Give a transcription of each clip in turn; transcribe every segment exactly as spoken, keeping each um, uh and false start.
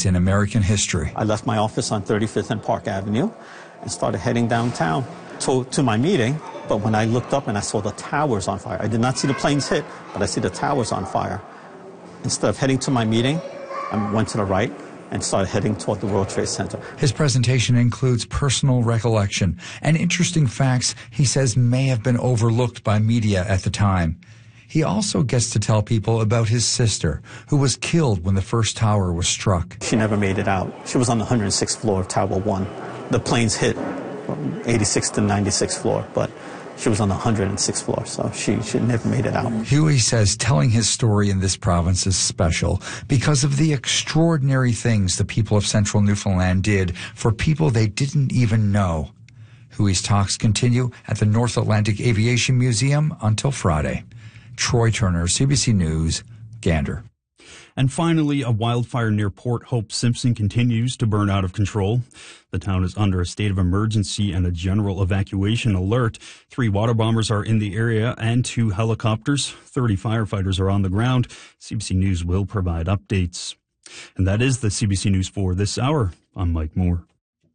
days in American history. I left my office on thirty-fifth and Park Avenue and started heading downtown to, to my meeting. But when I looked up and I saw the towers on fire, I did not see the planes hit, but I see the towers on fire. Instead of heading to my meeting, I went to the right and started heading toward the World Trade Center. His presentation includes personal recollection and interesting facts he says may have been overlooked by media at the time. He also gets to tell people about his sister, who was killed when the first tower was struck. She never made it out. She was on the one hundred sixth floor of Tower one. The planes hit from eighty-sixth to ninety-sixth floor, but she was on the one hundred sixth floor, so she, she never made it out. Huey says telling his story in this province is special because of the extraordinary things the people of central Newfoundland did for people they didn't even know. Huey's talks continue at the North Atlantic Aviation Museum until Friday. Troy Turner, C B C News, Gander. And finally, a wildfire near Port Hope Simpson continues to burn out of control. The town is under a state of emergency and a general evacuation alert. Three water bombers are in the area and two helicopters. thirty firefighters are on the ground. C B C News will provide updates. And that is the C B C News for this hour. I'm Mike Moore.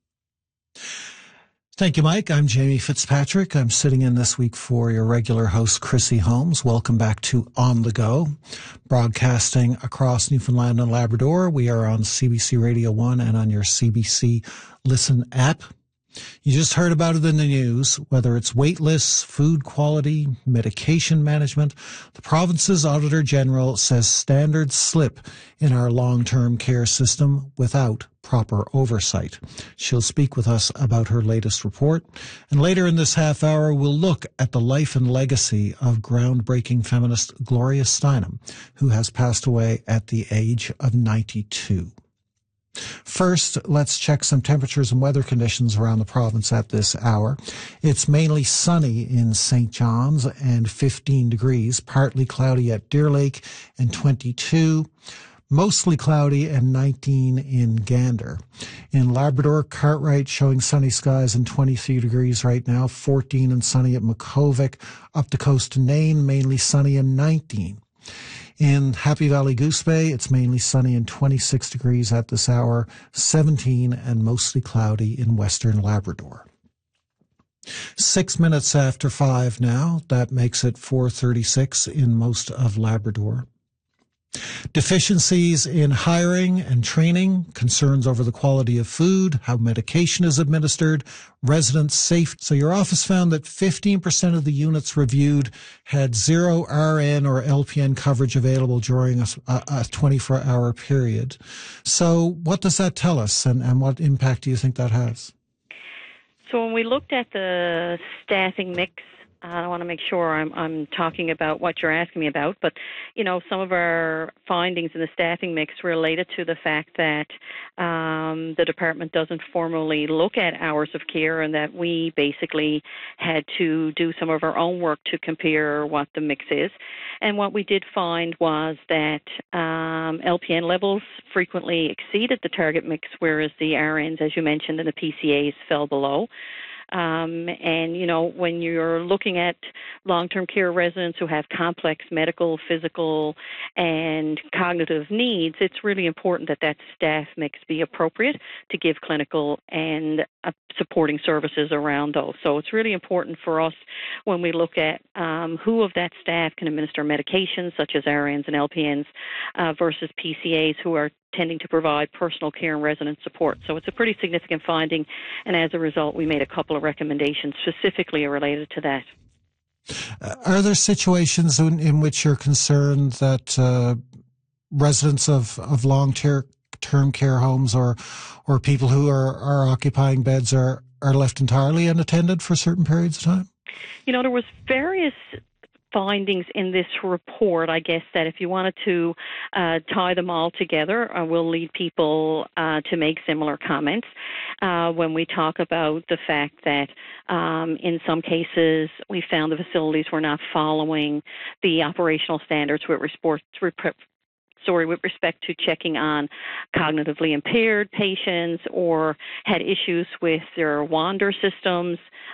Thank you, Mike. I'm Jamie Fitzpatrick. I'm sitting in this week for your regular host, Chrissy Holmes. Welcome back to On the Go, broadcasting across Newfoundland and Labrador. We are on C B C Radio one and on your C B C Listen app. You just heard about it in the news, whether it's wait lists, food quality, medication management. The province's Auditor General says standards slip in our long-term care system without proper oversight. She'll speak with us about her latest report. And later in this half hour, we'll look at the life and legacy of groundbreaking feminist Gloria Steinem, who has passed away at the age of ninety-two. First, let's check some temperatures and weather conditions around the province at this hour. It's mainly sunny in Saint John's and fifteen degrees, partly cloudy at Deer Lake and twenty-two, mostly cloudy and nineteen in Gander. In Labrador, Cartwright showing sunny skies and twenty-three degrees right now, fourteen and sunny at Makkovik. Up the coast to Nain, mainly sunny and nineteen. In Happy Valley Goose Bay, it's mainly sunny and twenty-six degrees at this hour, seventeen and mostly cloudy in western Labrador. Six minutes after five now, that makes it four thirty-six in most of Labrador. Deficiencies in hiring and training, concerns over the quality of food, how medication is administered, resident safety. So your office found that fifteen percent of the units reviewed had zero R N or L P N coverage available during a, a twenty-four hour period. So what does that tell us, and, and what impact do you think that has? So when we looked at the staffing mix, I want to make sure I'm, I'm talking about what you're asking me about, but, you know, some of our findings in the staffing mix related to the fact that um, the department doesn't formally look at hours of care, and that we basically had to do some of our own work to compare what the mix is. And what we did find was that um, L P N levels frequently exceeded the target mix, whereas the R Ns, as you mentioned, and the P C As fell below. Um, and, you know, when you're looking at long-term care residents who have complex medical, physical, and cognitive needs, it's really important that that staff mix be appropriate to give clinical and uh, supporting services around those. So it's really important for us when we look at um, who of that staff can administer medications such as R Ns and L P Ns uh, versus P C As who are tending to provide personal care and resident support. So it's a pretty significant finding, and as a result, we made a couple of recommendations specifically related to that. Uh, are there situations in, in which you're concerned that uh, residents of, of long-term care homes or or people who are, are occupying beds are, are left entirely unattended for certain periods of time? You know, there was various findings in this report, I guess, that if you wanted to uh, tie them all together, uh, will lead people uh, to make similar comments uh, when we talk about the fact that um, in some cases we found the facilities were not following the operational standards with respect sorry, with respect to checking on cognitively impaired patients, or had issues with their wander systems,